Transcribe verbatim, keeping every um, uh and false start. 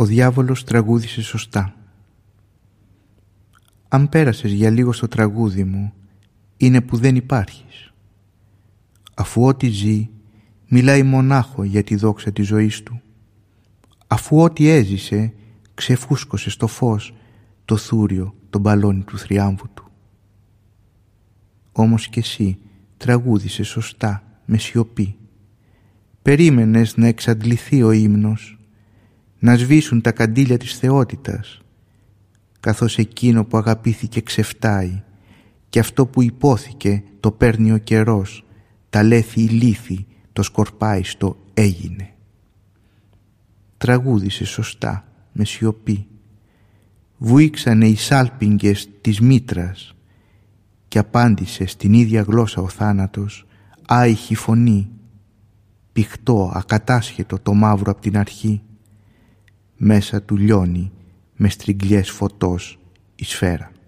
Ο διάβολος τραγούδισε σωστά. Αν πέρασες για λίγο στο τραγούδι μου, είναι που δεν υπάρχεις. Αφού ό,τι ζει μιλάει μονάχο για τη δόξα της ζωής του. Αφού ό,τι έζησε ξεφούσκωσε στο φως το θούριο, το μπαλόνι του θριάμβου του. Όμως κι εσύ τραγούδισες σωστά, με σιωπή. Περίμενες να εξαντληθεί ο ύμνος, να σβήσουν τα καντήλια της θεότητας, καθώς εκείνο που αγαπήθηκε ξεφτάει και αυτό που υπόθηκε το παίρνει ο καιρός, τα λέθη ηλίθι το σκορπάει στο έγινε. Τραγούδισε σωστά, με σιωπή. Βουήξανε οι σάλπιγγες της μήτρας και απάντησε στην ίδια γλώσσα ο θάνατος, άϊχη φωνή, πηχτό, ακατάσχετο το μαύρο απ' την αρχή. Μέσα του λιώνει με στριγκλιές φωτός η σφαίρα.